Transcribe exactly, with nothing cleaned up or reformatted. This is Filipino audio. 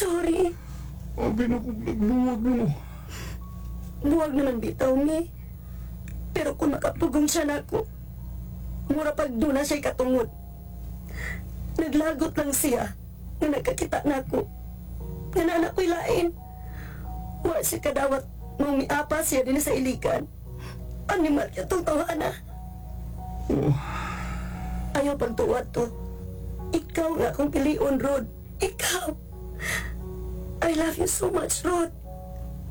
sorry. Abi na kong nagbuwag mo. Buwag naman bitaw ni. Pero kung makatugong siya na ako, mura pag doon na siya'y katungod. Naglagot lang siya na nagkakita na ako. Nga na anak ko'y lain. Wa siya kadawat nung miapa siya din sa iligan. Animal niya itong tawana. Oh, Ayaw pagtuwad to. Ikaw nga akong piliun, Rod. Ikaw. I love you so much, Rod.